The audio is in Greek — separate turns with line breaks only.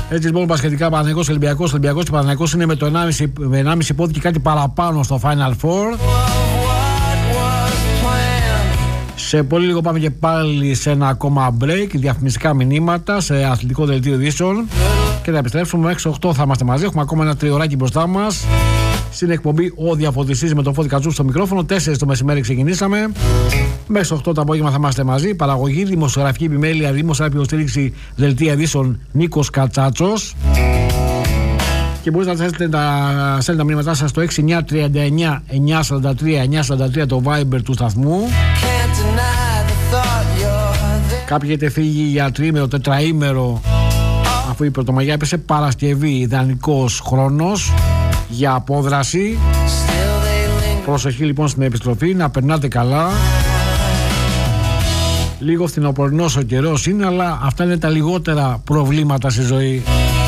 Έτσι λοιπόν, πασχετικά Παναθηναϊκός, Ολυμπιακός και Παναθηναϊκός είναι με το 1,5 πόδι και κάτι παραπάνω στο Final Four. Σε πολύ λίγο πάμε και πάλι σε ένα ακόμα break, διαφημιστικά μηνύματα σε αθλητικό δελτίο ειδήσεων και θα επιστρέψουμε μέχρι 8 θα είμαστε μαζί. Έχουμε ακόμα ένα τριωράκι μπροστά μας. Στην εκπομπή Ο Διαφωτιστής με τον Φώτη Κατσού στο μικρόφωνο. 4 το μεσημέρι ξεκινήσαμε. Μέχρι 8 το απόγευμα θα είμαστε μαζί. Παραγωγή, δημοσιογραφική επιμέλεια, δημοσιογραφική υποστήριξη, δελτία ειδήσεων Νίκος Κατσάτσος. Και μπορείτε να στέλνετε τα μηνύματά σας στο 6939 943 το Viber του σταθμού. Κάποιοι έχετε φύγει για τριήμερο, τετραήμερο, αφού η Πρωτομαγιά έπεσε. Παρασκευή, ιδανικός χρόνος για απόδραση. Προσοχή λοιπόν στην επιστροφή, να περνάτε καλά. Λίγο φθινοπορεινός ο καιρός είναι, αλλά αυτά είναι τα λιγότερα προβλήματα στη ζωή.